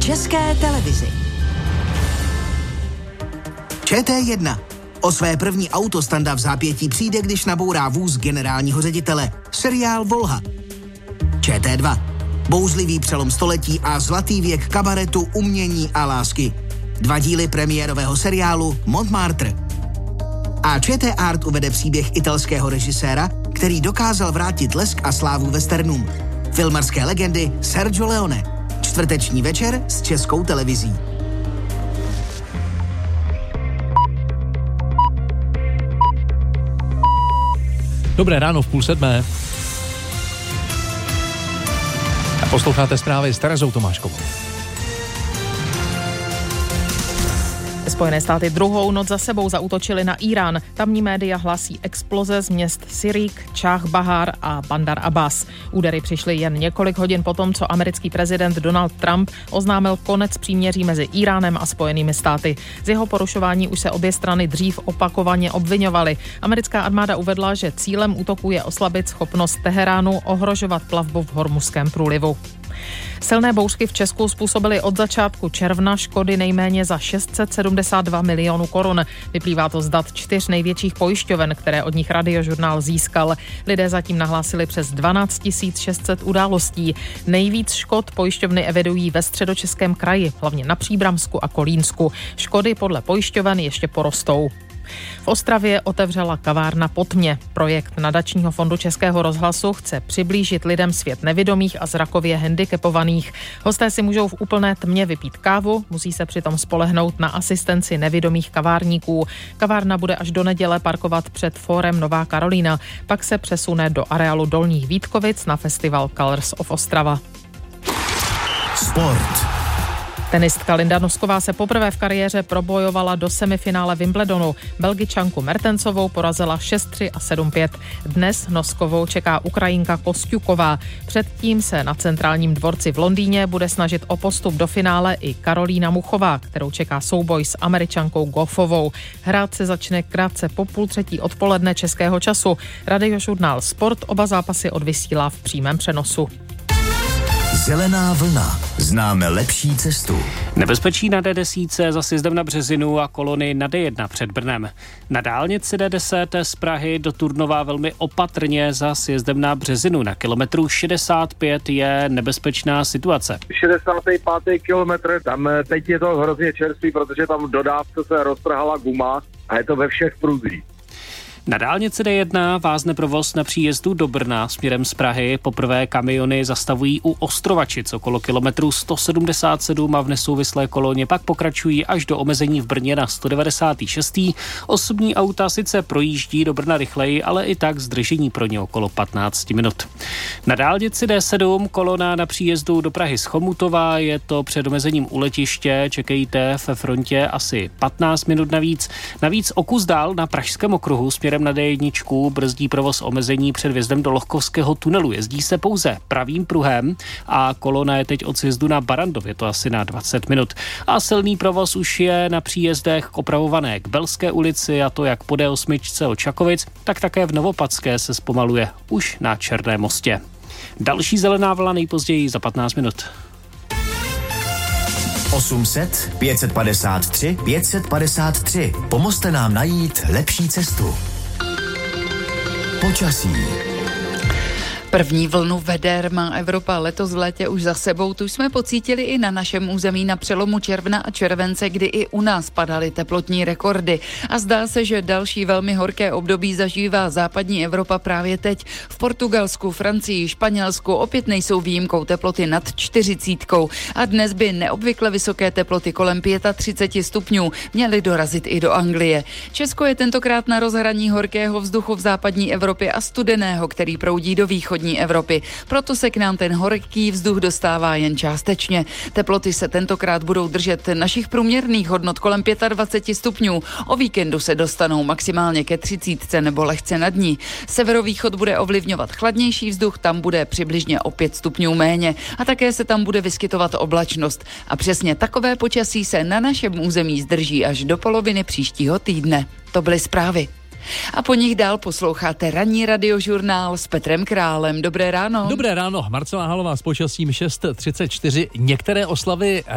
České televizi. ČT1. O své první auto Standa v zápětí přijde, když nabourá vůz generálního ředitele. Seriál Volha. ČT2. Bouzlivý přelom století a zlatý věk kabaretu, umění a lásky. 2 díly premiérového seriálu Montmartre. A ČT Art uvede příběh italského režiséra, který dokázal vrátit lesk a slávu westernům. Filmarské legendy Sergio Leone. Čtvrteční večer s Českou televizí. Dobré ráno v 6:30. A posloucháte zprávy s Terezou Tomáškovou. Spojené státy druhou noc za sebou zaútočily na Irán. Tamní média hlásí exploze z měst Sirik, Čach Bahar a Bandar Abbas. Údery přišly jen několik hodin potom, co americký prezident Donald Trump oznámil konec příměří mezi Iránem a Spojenými státy. Z jeho porušování už se obě strany dřív opakovaně obviňovaly. Americká armáda uvedla, že cílem útoku je oslabit schopnost Teheránu ohrožovat plavbu v Hormuzském průlivu. Silné bouřky v Česku způsobily od začátku června škody nejméně za 672 milionů korun. Vyplývá to z dat 4 největších pojišťoven, které od nich Radiožurnál získal. Lidé zatím nahlásili přes 12 600 událostí. Nejvíc škod pojišťovny evidují ve Středočeském kraji, hlavně na Příbramsku a Kolínsku. Škody podle pojišťoven ještě porostou. V Ostravě otevřela kavárna po tmě. Projekt Nadačního fondu Českého rozhlasu chce přiblížit lidem svět nevidomých a zrakově handicapovaných. Hosté si můžou v úplné tmě vypít kávu, musí se přitom spolehnout na asistenci nevidomých kavárníků. Kavárna bude až do neděle parkovat před fórem Nová Karolína, pak se přesune do areálu Dolních Vítkovic na festival Colors of Ostrava. Sport. Tenistka Linda Nosková se poprvé v kariéře probojovala do semifinále Wimbledonu. Belgičanku Mertensovou porazila 6-3 a 7-5. Dnes Noskovou čeká Ukrajinka Kostjuková. Předtím se na centrálním dvorci v Londýně bude snažit o postup do finále i Karolína Muchová, kterou čeká souboj s Američankou Goffovou. Hrát se začne krátce po 2:30 odpoledne českého času. Radiožurnál Sport oba zápasy odvysílá v přímém přenosu. Zelená vlna. Známe lepší cestu. Nebezpečí na D10 za sjezdem na Březinu a kolony na D1 před Brnem. Na dálnici D10 z Prahy do Turnova velmi opatrně za sjezdem na Březinu. Na kilometru 65 je nebezpečná situace. 65. kilometr, tam teď je to hrozně čerstvý, protože tam dodávce se roztrhala guma a je to ve všech pruzích. Na dálnici D1 vázne provoz na příjezdu do Brna směrem z Prahy. Poprvé kamiony zastavují u Ostrovačic okolo kilometru 177 a v nesouvislé koloně pak pokračují až do omezení v Brně na 196. Osobní auta sice projíždí do Brna rychleji, ale i tak zdržení pro ně okolo 15 minut. Na dálnici D7 kolona na příjezdu do Prahy z Chomutova, je to před omezením u letiště, čekejte ve frontě asi 15 minut navíc. Navíc o kus dál na Pražském okruhu směrem na D1 brzdí provoz omezení před vjezdem do Lohkovského tunelu. Jezdí se pouze pravým pruhem a kolona je teď od sjezdu na Barandov, je to asi na 20 minut. A silný provoz už je na příjezdech k opravované k Belské ulici, a to jak po D8 od Čakovic, tak také v Novopadské se zpomaluje už na Černém mostě. Další zelená vlna nejpozději za 15 minut. 800 553 553. Pomozte nám najít lepší cestu. Počasí. První vlnu veder má Evropa letos v létě už za sebou. Tu jsme pocítili i na našem území na přelomu června a července, kdy i u nás padaly teplotní rekordy. A zdá se, že další velmi horké období zažívá západní Evropa právě teď. V Portugalsku, Francii, Španělsku opět nejsou výjimkou teploty nad 40. A dnes by neobvykle vysoké teploty kolem 35 stupňů měly dorazit i do Anglie. Česko je tentokrát na rozhraní horkého vzduchu v západní Evropě a studeného, který proudí do východní Evropy. Proto se k nám ten horký vzduch dostává jen částečně. Teploty se tentokrát budou držet našich průměrných hodnot kolem 25 stupňů. O víkendu se dostanou maximálně ke 30 nebo lehce nad ní. Severovýchod bude ovlivňovat chladnější vzduch, tam bude přibližně o 5 stupňů méně a také se tam bude vyskytovat oblačnost. A přesně takové počasí se na našem území zdrží až do poloviny příštího týdne. To byly zprávy. A po nich dál posloucháte ranní radiožurnál s Petrem Králem. Dobré ráno. Dobré ráno, Marcela Halová s počasím 6:34. Některé oslavy